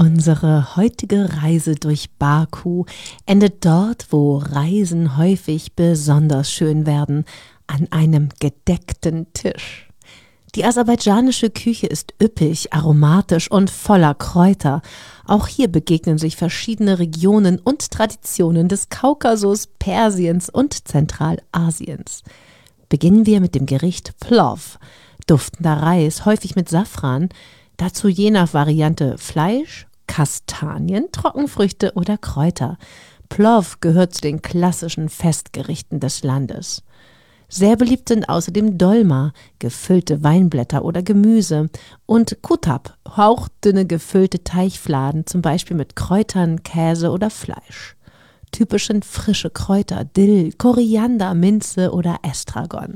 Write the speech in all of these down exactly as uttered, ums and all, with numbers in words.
Unsere heutige Reise durch Baku endet dort, wo Reisen häufig besonders schön werden, an einem gedeckten Tisch. Die aserbaidschanische Küche ist üppig, aromatisch und voller Kräuter. Auch hier begegnen sich verschiedene Regionen und Traditionen des Kaukasus, Persiens und Zentralasiens. Beginnen wir mit dem Gericht Plov, duftender Reis, häufig mit Safran, dazu je nach Variante Fleisch, Kastanien, Trockenfrüchte oder Kräuter. Plov gehört zu den klassischen Festgerichten des Landes. Sehr beliebt sind außerdem Dolma, gefüllte Weinblätter oder Gemüse, und Kutab, hauchdünne gefüllte Teichfladen, zum Beispiel mit Kräutern, Käse oder Fleisch. Typisch sind frische Kräuter, Dill, Koriander, Minze oder Estragon.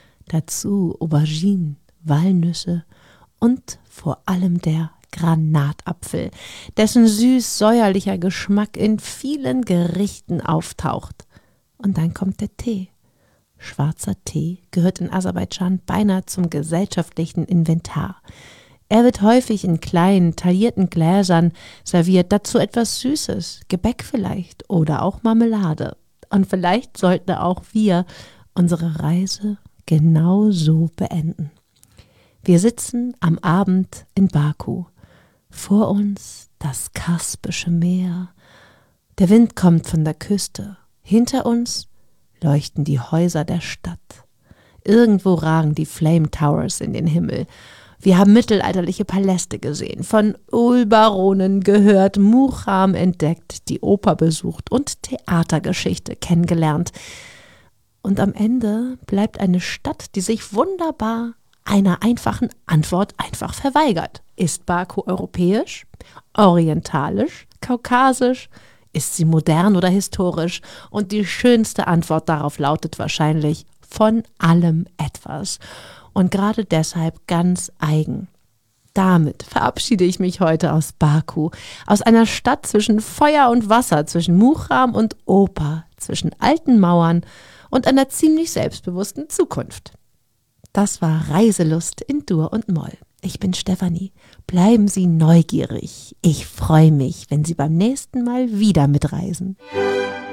Dazu Auberginen, Walnüsse und vor allem der Granatapfel, dessen süß-säuerlicher Geschmack in vielen Gerichten auftaucht. Und dann kommt der Tee. Schwarzer Tee gehört in Aserbaidschan beinahe zum gesellschaftlichen Inventar. Er wird häufig in kleinen, taillierten Gläsern serviert, dazu etwas Süßes, Gebäck vielleicht oder auch Marmelade. Und vielleicht sollten auch wir unsere Reise genau so beenden. Wir sitzen am Abend in Baku. Vor uns das Kaspische Meer. Der Wind kommt von der Küste. Hinter uns leuchten die Häuser der Stadt. Irgendwo ragen die Flame Towers in den Himmel. Wir haben mittelalterliche Paläste gesehen, von Ölbaronen gehört, Mucham entdeckt, die Oper besucht und Theatergeschichte kennengelernt. Und am Ende bleibt eine Stadt, die sich wunderbar einer einfachen Antwort einfach verweigert. Ist Baku europäisch, orientalisch, kaukasisch? Ist sie modern oder historisch? Und die schönste Antwort darauf lautet wahrscheinlich von allem etwas. Und gerade deshalb ganz eigen. Damit verabschiede ich mich heute aus Baku, aus einer Stadt zwischen Feuer und Wasser, zwischen Mucham und Oper, zwischen alten Mauern und einer ziemlich selbstbewussten Zukunft. Das war Reiselust in Dur und Moll. Ich bin Stefanie. Bleiben Sie neugierig. Ich freue mich, wenn Sie beim nächsten Mal wieder mitreisen.